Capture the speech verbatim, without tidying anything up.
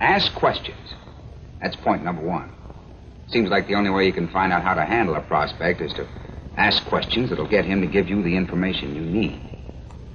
Ask questions. That's point number one. Seems like the only way you can find out how to handle a prospect is to ask questions that'll get him to give you the information you need.